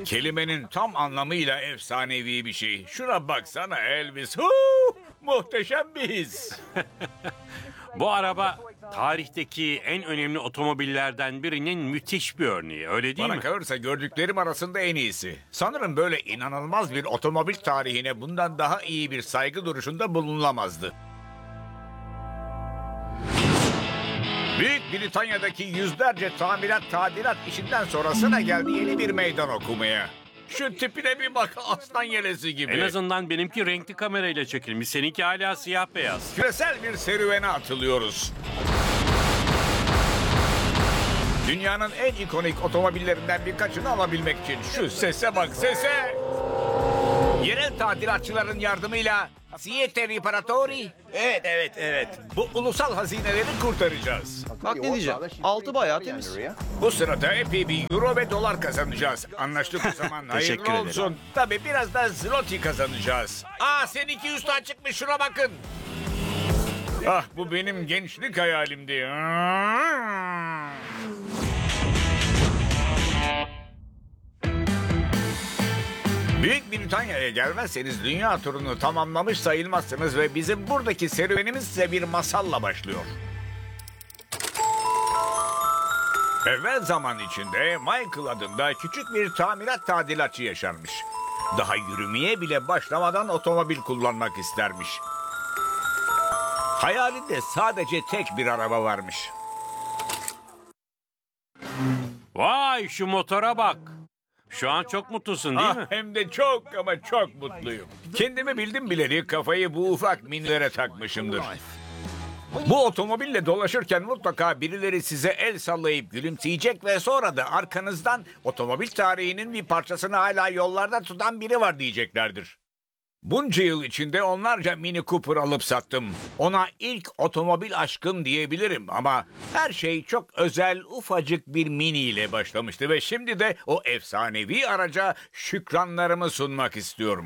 Kelimenin tam anlamıyla efsanevi bir şey. Şuna baksana Elvis. Muhteşem bir his. Bu araba tarihteki en önemli otomobillerden birinin müthiş bir örneği, öyle değil Bana mi? kalırsa gördüklerim arasında en iyisi. Sanırım böyle inanılmaz bir otomobil tarihine bundan daha iyi bir saygı duruşunda bulunamazdı. Büyük Britanya'daki yüzlerce tadilat işinden sonrasına geldi yeni bir meydan okumaya. Şu tipine bir bak, aslan yelesi gibi. En azından benimki renkli kamerayla çekilmiş, seninki hala siyah beyaz. Küresel bir serüvene atılıyoruz. Dünyanın en ikonik otomobillerinden birkaçını alabilmek için şu sese bak, sese! Yerel tadilatçıların yardımıyla Siete Riparatori. Evet. Bu ulusal hazineleri kurtaracağız. Bak ne diyeceğim. Altı bayağı temiz. Bu sırada epey bir euro ve dolar kazanacağız. Anlaştık o zaman. Teşekkür Hayırlı ederim. olsun. Tabii biraz da zloty kazanacağız. Seninki üstü çıkmış, şuna bakın. Bu benim gençlik hayalimdi. Büyük Britanya'ya gelmezseniz dünya turunu tamamlamış sayılmazsınız ve bizim buradaki serüvenimiz size bir masalla başlıyor. Evvel zaman içinde Michael adında küçük bir tadilatçı yaşarmış. Daha yürümeye bile başlamadan otomobil kullanmak istermiş. Hayalinde sadece tek bir araba varmış. Vay, şu motora bak. Şu an çok mutlusun değil mi? Hem de çok ama çok mutluyum. Kendimi bildim bileli kafayı bu ufak minilere takmışımdır. Bu otomobille dolaşırken mutlaka birileri size el sallayıp gülümseyecek ve sonra da arkanızdan otomobil tarihinin bir parçasını hala yollarda tutan biri var diyeceklerdir. Bunca yıl içinde onlarca Mini Cooper alıp sattım. Ona ilk otomobil aşkım diyebilirim ama her şey çok özel ufacık bir Mini ile başlamıştı ve şimdi de o efsanevi araca şükranlarımı sunmak istiyorum.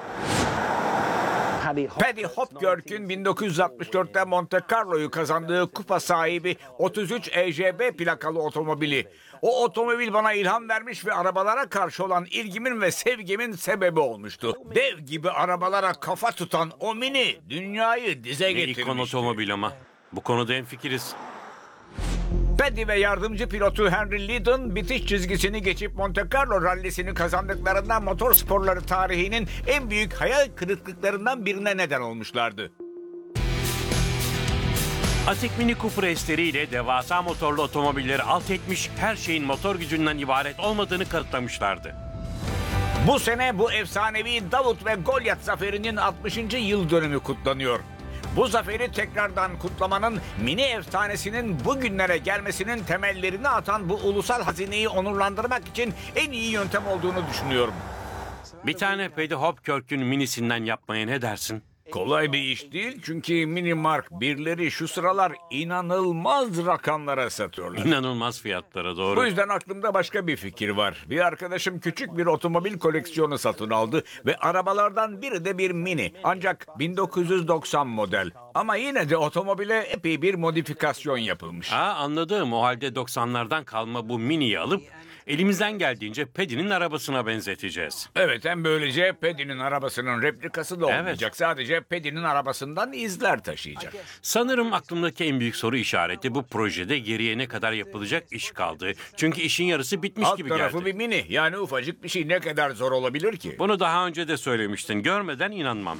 Paddy Hopkirk'ün 1964'te Monte Carlo'yu kazandığı kupa sahibi 33 EJB plakalı otomobili. O otomobil bana ilham vermiş ve arabalara karşı olan ilgimin ve sevgimin sebebi olmuştu. Dev gibi arabalara kafa tutan o Mini dünyayı dize Ne getirmişti. ikon otomobil ama. Bu konuda hemfikiriz. Paddy ve yardımcı pilotu Henry Liddon bitiş çizgisini geçip Monte Carlo rallisini kazandıklarında motor sporları tarihinin en büyük hayal kırıklıklarından birine neden olmuşlardı. Atik Mini Cooper esteriyle devasa motorlu otomobilleri alt etmiş, her şeyin motor gücünden ibaret olmadığını kanıtlamışlardı. Bu sene bu efsanevi Davut ve Golyat zaferinin 60. yıl dönümü kutlanıyor. Bu zaferi tekrardan kutlamanın Mini efsanesinin bugünlere gelmesinin temellerini atan bu ulusal hazineyi onurlandırmak için en iyi yöntem olduğunu düşünüyorum. Bir tane Paddy Hopkirk'ün minisinden yapmaya ne dersin? Kolay bir iş değil çünkü Mini Mark birleri şu sıralar inanılmaz rakamlara satıyorlar. İnanılmaz fiyatlara, doğru. Bu yüzden aklımda başka bir fikir var. Bir arkadaşım küçük bir otomobil koleksiyonu satın aldı ve arabalardan biri de bir Mini. Ancak 1990 model. Ama yine de otomobile epey bir modifikasyon yapılmış. Anladım. O halde 90'lardan kalma bu Mini'yi alıp elimizden geldiğince Paddy'nin arabasına benzeteceğiz. Evet, hem böylece Paddy'nin arabasının replikası da olmayacak. Sadece Paddy'nin arabasından izler taşıyacak. Sanırım aklımdaki en büyük soru işareti bu projede geriye ne kadar yapılacak iş kaldı. Çünkü işin yarısı bitmiş Alt gibi tarafı geldi. bir Mini. Yani ufacık bir şey ne kadar zor olabilir ki? Bunu daha önce de söylemiştin. Görmeden inanmam.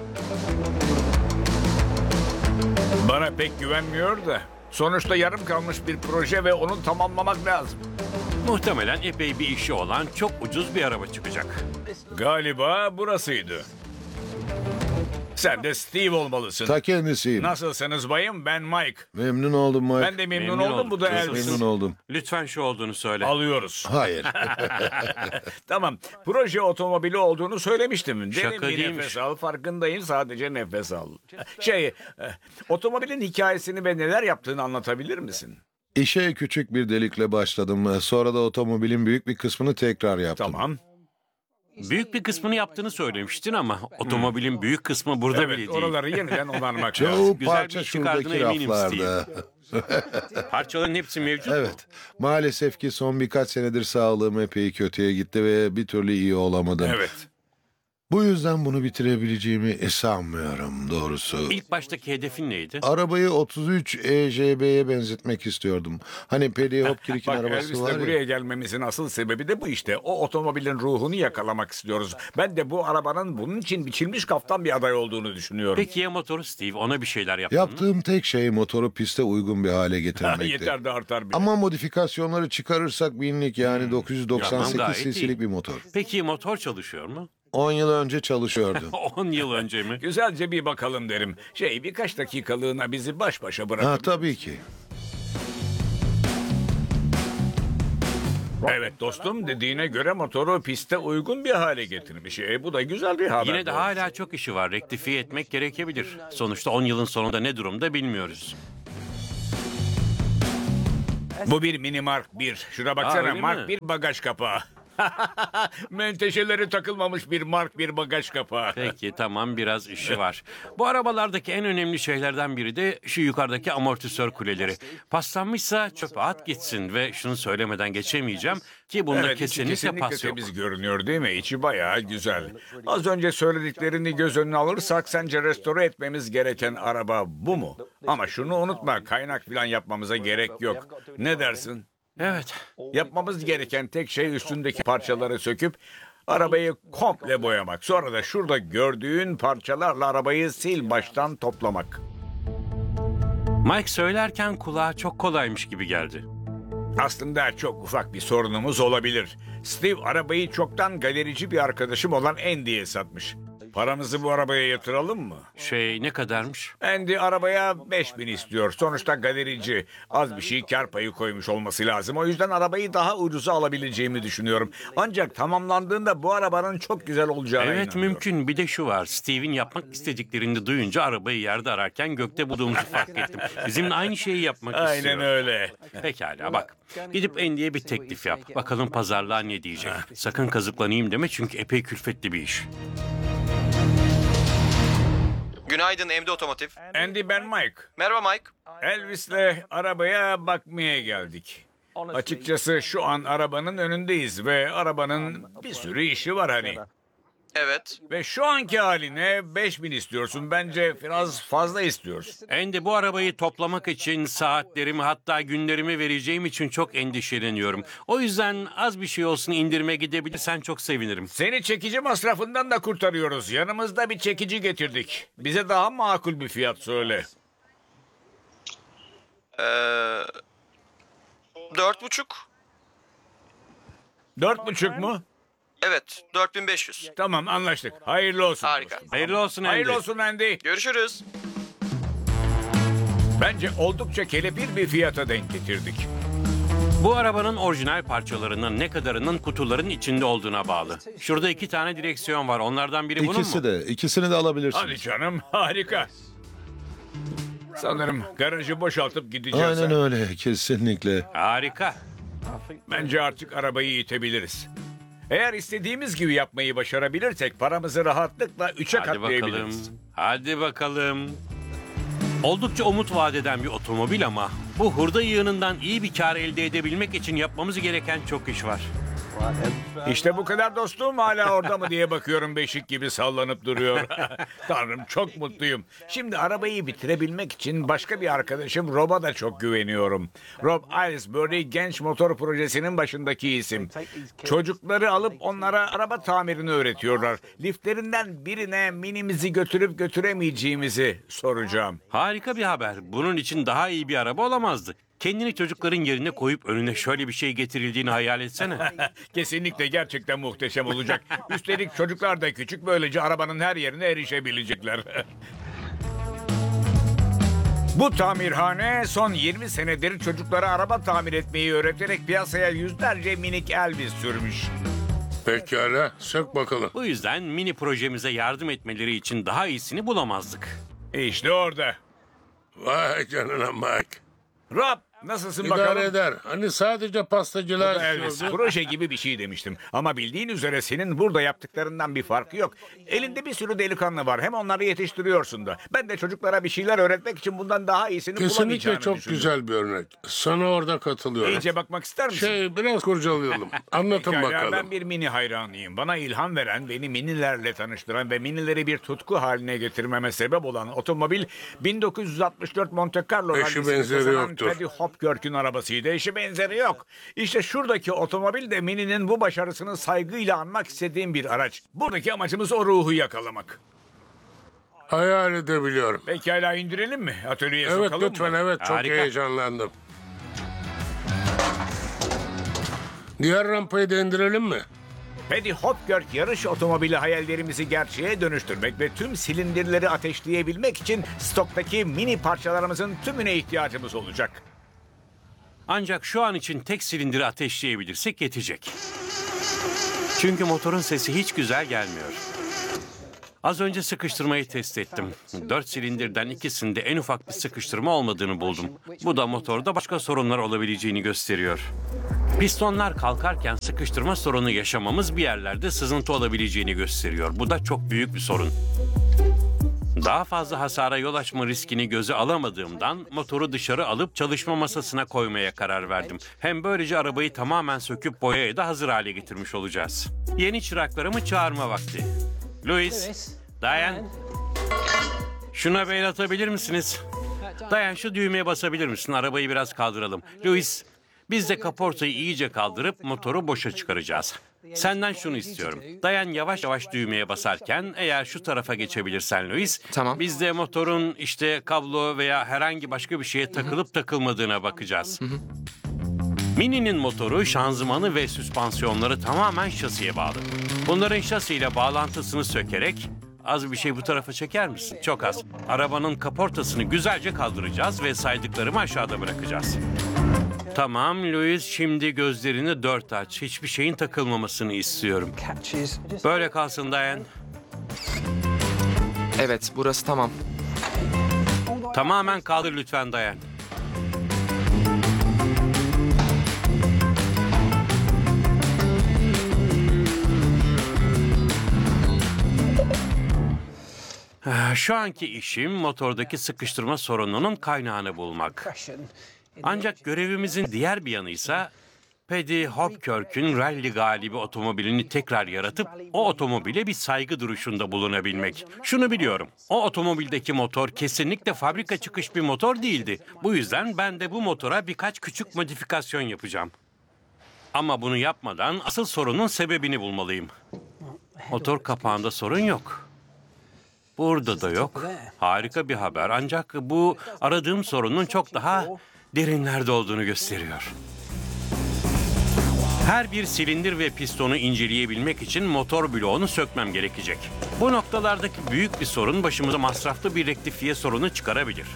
Bana pek güvenmiyor da. Sonuçta yarım kalmış bir proje ve onu tamamlamak lazım. Muhtemelen epey bir işi olan çok ucuz bir araba çıkacak. Galiba burasıydı. Sen de Steve olmalısın. Ta kendisiyim. Nasılsınız bayım? Ben Mike. Memnun oldum Mike. Ben de memnun Memnun oldum. Bu da olduk. Elvis. Memnun oldum. Lütfen şu olduğunu söyle. Alıyoruz. Hayır. Tamam. Proje otomobili olduğunu söylemiştim. Derin Şaka bir değilmiş. nefes al. Farkındayım. Sadece nefes al. Otomobilin hikayesini ve neler yaptığını anlatabilir misin? İşe küçük bir delikle başladım. Sonra da otomobilin büyük bir kısmını tekrar yaptım. Tamam. Büyük bir kısmını yaptığını söylemiştin ama otomobilin büyük kısmı burada bile Evet, değil. oraları yeniden onarmak lazım. Çoğu Güzel bir parça iş çıkardığına şuradaki eminim raflarda. Parçaların hepsi mevcut mu? Evet. Maalesef ki son birkaç senedir sağlığım epey kötüye gitti ve bir türlü iyi olamadım. Evet. Bu yüzden bunu bitirebileceğimi sanmıyorum doğrusu. İlk baştaki hedefin neydi? Arabayı 33 EJB'ye benzetmek istiyordum. Hani Paddy Hopkirk'in Bak arabası Elvis'le var ya. buraya gelmemizin asıl sebebi de bu işte. O otomobilin ruhunu yakalamak istiyoruz. Ben de bu arabanın bunun için biçilmiş kaftan bir aday olduğunu düşünüyorum. Peki ya motoru Steve? Ona bir şeyler yaptın mı? Yaptığım tek şey motoru piste uygun bir hale getirmekti. Yeter de artar bile. Ama modifikasyonları çıkarırsak binlik yani 998 Tamam, gayet cc'lik iyi. bir motor. Peki motor çalışıyor mu? 10 yıl önce çalışıyordu. 10 yıl önce mi? Güzelce bir bakalım derim. Birkaç dakikalığına bizi baş başa bırakın. Ha tabii ki. Evet dostum, dediğine göre motoru piste uygun bir hale getirmiş. Bu da güzel bir haber. Yine de hala çok işi var. Rektifiye etmek gerekebilir. Sonuçta 10 yılın sonunda ne durumda bilmiyoruz. Bu bir mini Mark 1. Şuna baksana, öyle Mark mi? 1 bagaj kapağı. Menteşeleri takılmamış bir Mark 1 bagaj kapağı. Peki tamam, biraz işi var. Bu arabalardaki en önemli şeylerden biri de şu yukarıdaki amortisör kuleleri. Paslanmışsa çöpe at gitsin ve şunu söylemeden geçemeyeceğim ki bunda Evet, içi kesinlikle pas yok. temiz görünüyor değil mi? İçi bayağı güzel. Az önce söylediklerini göz önüne alırsak sence restore etmemiz gereken araba bu mu? Ama şunu unutma, kaynak falan yapmamıza gerek yok. Ne dersin? Evet. Yapmamız gereken tek şey üstündeki parçaları söküp arabayı komple boyamak. Sonra da şurada gördüğün parçalarla arabayı sil baştan toplamak. Mike söylerken kulağa çok kolaymış gibi geldi. Aslında çok ufak bir sorunumuz olabilir. Steve arabayı çoktan galerici bir arkadaşım olan Andy'ye satmış. Paramızı bu arabaya yatıralım mı? Ne kadarmış? Andy arabaya 5.000 istiyor. Sonuçta galerici. Az bir şey kar payı koymuş olması lazım. O yüzden arabayı daha ucuza alabileceğimi düşünüyorum. Ancak tamamlandığında bu arabanın çok güzel olacağına Evet, inanıyorum. mümkün. Bir de şu var. Steve'in yapmak istediklerini duyunca arabayı yerde ararken gökte bulduğumuzu fark ettim. Bizimle aynı şeyi yapmak istiyor. Aynen öyle. Pekala bak. Gidip Andy'ye bir teklif yap. Bakalım pazarlığa ne diyecek. Sakın kazıklanayım deme çünkü epey külfetli bir iş. Günaydın MD Otomotiv. Andy, ben Mike. Merhaba Mike. Elvis'le arabaya bakmaya geldik. Açıkçası şu an arabanın önündeyiz ve arabanın bir sürü işi var hani. Evet. Ve şu anki haline 5.000 istiyorsun. Bence biraz fazla istiyorsun. Andy, bu arabayı toplamak için saatlerimi hatta günlerimi vereceğim için çok endişeleniyorum. O yüzden az bir şey olsun indirime gidebilirsen çok sevinirim. Seni çekici masrafından da kurtarıyoruz. Yanımızda bir çekici getirdik. Bize daha makul bir fiyat söyle. 4,5. 4.5 mu? Evet, 4500. Tamam, anlaştık. Hayırlı olsun. Harika. Hayırlı olsun Andy. Hayırlı olsun Andy. Görüşürüz. Bence oldukça kelepir bir fiyata denk getirdik. Bu arabanın orijinal parçalarının ne kadarının kutuların içinde olduğuna bağlı. Şurada 2 tane direksiyon var. Onlardan biri bunun mu? İkisini de alabilirsin. Hadi canım, harika. Sanırım garajı boşaltıp gideceğiz. Aynen öyle, kesinlikle. Harika. Bence artık arabayı itebiliriz. Eğer istediğimiz gibi yapmayı başarabilirsek paramızı rahatlıkla 3'e Hadi bakalım. katlayabiliriz. Hadi bakalım. Oldukça umut vaat eden bir otomobil ama bu hurda yığınından iyi bir kar elde edebilmek için yapmamız gereken çok iş var. İşte bu kadar dostum, hala orada mı diye bakıyorum, beşik gibi sallanıp duruyor. Tanrım, çok mutluyum. Şimdi arabayı bitirebilmek için başka bir arkadaşım Rob'a da çok güveniyorum. Rob Aylesbury genç motor projesinin başındaki isim. Çocukları alıp onlara araba tamirini öğretiyorlar. Liftlerinden birine minimizi götürüp götüremeyeceğimizi soracağım. Harika bir haber. Bunun için daha iyi bir araba olamazdı. Kendini çocukların yerine koyup önüne şöyle bir şey getirildiğini hayal etsene. Kesinlikle, gerçekten muhteşem olacak. Üstelik çocuklar da küçük, böylece arabanın her yerine erişebilecekler. Bu tamirhane son 20 senedir çocuklara araba tamir etmeyi öğreterek piyasaya yüzlerce minik Elvis sürmüş. Pekala, sök bakalım. Bu yüzden mini projemize yardım etmeleri için daha iyisini bulamazdık. İşte orada. Vay canına Mike. Rob, Nasılsın İdare bakalım? eder. Hani sadece pastacılar Evet, istiyordu. proje gibi bir şey demiştim. Ama bildiğin üzere senin burada yaptıklarından bir farkı yok. Elinde bir sürü delikanlı var. Hem onları yetiştiriyorsun da. Ben de çocuklara bir şeyler öğretmek için bundan daha iyisini Kesinlikle bulamayacağını çok düşündüm. güzel bir örnek. Sana orada katılıyorum. İyice bakmak ister misin? Biraz kurcalayalım. Anlatın Pekala, bakalım. ben bir mini hayranıyım. Bana ilham veren, beni minilerle tanıştıran ve minileri bir tutku haline getirmeme sebep olan otomobil 1964 Monte Carlo Eşi rallisini benzeri kazanan yoktur. Paddy Hopkirk'ün arabasıydı. Eşi benzeri yok. İşte şuradaki otomobil de mininin bu başarısını saygıyla anmak istediğim bir araç. Buradaki amacımız o ruhu yakalamak. Hayal edebiliyorum. Pekala indirelim mi? Atölyeye Evet sokalım lütfen mı? evet çok Harika. heyecanlandım. Diğer rampayı da indirelim mi? Paddy Hopkirk yarış otomobili hayallerimizi gerçeğe dönüştürmek ve tüm silindirleri ateşleyebilmek için stoktaki mini parçalarımızın tümüne ihtiyacımız olacak. Ancak şu an için tek silindiri ateşleyebilirsek yetecek. Çünkü motorun sesi hiç güzel gelmiyor. Az önce sıkıştırmayı test ettim. 4 silindirden ikisinde en ufak bir sıkıştırma olmadığını buldum. Bu da motorda başka sorunlar olabileceğini gösteriyor. Pistonlar kalkarken sıkıştırma sorunu yaşamamız bir yerlerde sızıntı olabileceğini gösteriyor. Bu da çok büyük bir sorun. Daha fazla hasara yol açma riskini göze alamadığımdan motoru dışarı alıp çalışma masasına koymaya karar verdim. Hem böylece arabayı tamamen söküp boyaya da hazır hale getirmiş olacağız. Yeni çıraklarımı çağırma vakti. Louis, Diane, şuna bel atabilir misiniz? Diane şu düğmeye basabilir misin? Arabayı biraz kaldıralım. Louis, biz de kaportayı iyice kaldırıp motoru boşa çıkaracağız. Senden şunu istiyorum. Dayan yavaş yavaş düğmeye basarken eğer şu tarafa geçebilirsen Louis. Tamam. Biz de motorun işte kablo veya herhangi başka bir şeye takılıp takılmadığına bakacağız. Mini'nin motoru, şanzımanı ve süspansiyonları tamamen şasiye bağlı. Bunların şasiyle bağlantısını sökerek az bir şey bu tarafa çeker misin? Çok az. Arabanın kaportasını güzelce kaldıracağız ve saydıklarımı aşağıda bırakacağız. Tamam Louis, şimdi gözlerini dört aç. Hiçbir şeyin takılmamasını istiyorum. Böyle kalsın Diane. Evet, burası tamam. Tamamen kaldır lütfen Diane. Şu anki işim motordaki sıkıştırma sorununun kaynağını bulmak. Ancak görevimizin diğer bir yanıysa Paddy Hopkirk'ün rally galibi otomobilini tekrar yaratıp o otomobile bir saygı duruşunda bulunabilmek. Şunu biliyorum, o otomobildeki motor kesinlikle fabrika çıkış bir motor değildi. Bu yüzden ben de bu motora birkaç küçük modifikasyon yapacağım. Ama bunu yapmadan asıl sorunun sebebini bulmalıyım. Motor kapağında sorun yok. Burada da yok. Harika bir haber, ancak bu aradığım sorunun çok daha derinlerde olduğunu gösteriyor. Her bir silindir ve pistonu inceleyebilmek için motor bloğunu sökmem gerekecek. Bu noktalardaki büyük bir sorun başımıza masraflı bir rektifiye sorunu çıkarabilir.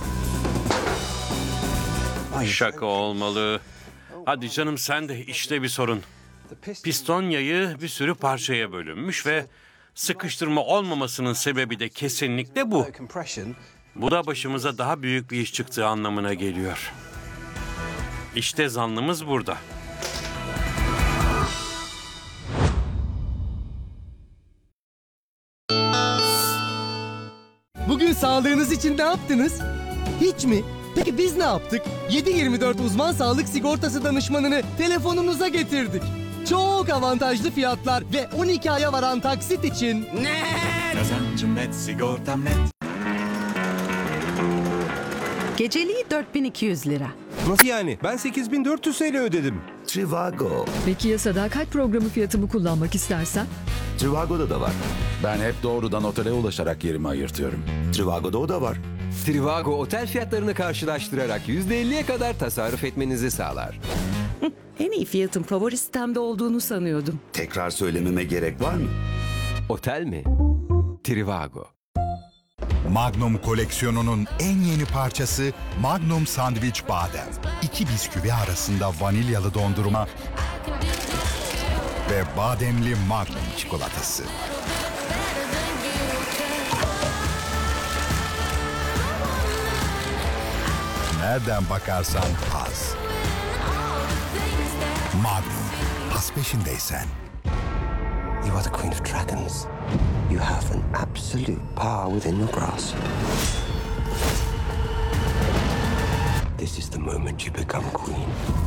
Şaka olmalı. Hadi canım sen de, işte bir sorun. Piston yayı bir sürü parçaya bölünmüş ve sıkıştırma olmamasının sebebi de kesinlikle bu. Bu da başımıza daha büyük bir iş çıktığı anlamına geliyor. İşte zanlımız burada. Bugün sağlığınız için ne yaptınız? Hiç mi? Peki biz ne yaptık? 7/24 uzman sağlık sigortası danışmanını telefonunuza getirdik. Çok avantajlı fiyatlar ve 12 aya varan taksit için... Kazancım net, sigortam net. Geceliği 4.200 lira. Nasıl yani? Ben 8.400 TL ödedim. Trivago. Peki ya sadakat programı fiyatımı kullanmak istersen? Trivago'da da var. Ben hep doğrudan otele ulaşarak yerimi ayırtıyorum. Trivago'da o da var. Trivago otel fiyatlarını karşılaştırarak %50'ye kadar tasarruf etmenizi sağlar. En iyi fiyatın favori sitemde olduğunu sanıyordum. Tekrar söylememe gerek var mı? Otel mi? Trivago. Magnum koleksiyonunun en yeni parçası Magnum Sandviç Badem. 2 bisküvi arasında vanilyalı dondurma ve bademli Magnum çikolatası. nereden bakarsan haz. Magnum, haz peşindeysen. You are the queen of dragons. You have an absolute power within your grasp. This is the moment you become queen.